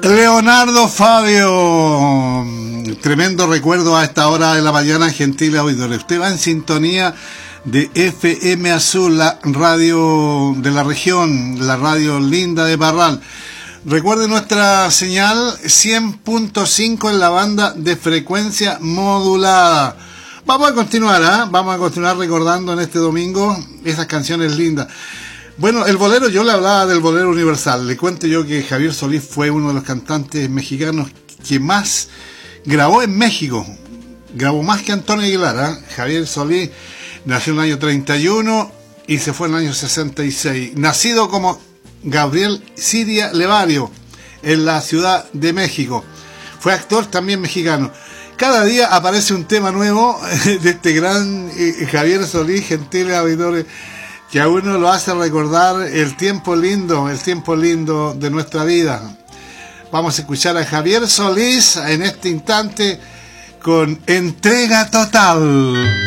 Leonardo Fabio, tremendo recuerdo a esta hora de la mañana, gentiles auditores. Usted va en sintonía de FM Azul, la radio de la región, la radio linda de Parral. Recuerde nuestra señal 100.5 en la banda de frecuencia modulada. Vamos a continuar, vamos a continuar recordando en este domingo esas canciones lindas. Bueno, el bolero, yo le hablaba del bolero universal. Le cuento yo que Javier Solís fue uno de los cantantes mexicanos que más grabó en México. Grabó más que Antonio Aguilar, Javier Solís nació en el año 31 y se fue en el año 66. Nacido como Gabriel Siria Levario en la Ciudad de México. Fue actor también mexicano. Cada día aparece un tema nuevo de este gran Javier Solís, gentiles auditores, que a uno lo hace recordar el tiempo lindo de nuestra vida. Vamos a escuchar a Javier Solís en este instante con Entrega Total.